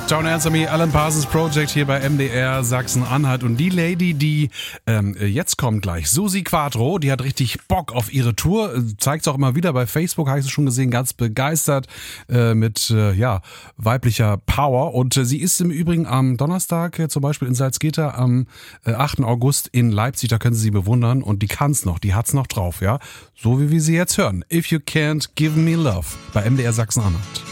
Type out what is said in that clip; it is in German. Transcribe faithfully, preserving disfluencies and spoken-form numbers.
Don't Answer Me, Alan Parsons Project hier bei M D R Sachsen-Anhalt. Und die Lady, die ähm, jetzt kommt gleich, Susi Quatro, die hat richtig Bock auf ihre Tour. Zeigt es auch immer wieder bei Facebook, habe ich es schon gesehen, ganz begeistert äh, mit äh, ja weiblicher Power. Und äh, sie ist im Übrigen am Donnerstag äh, zum Beispiel in Salzgitter, am äh, achten August in Leipzig. Da können Sie sie bewundern. Und die kann's noch, die hat's noch drauf, ja. So wie wir sie jetzt hören. If You Can't Give Me Love bei M D R Sachsen-Anhalt.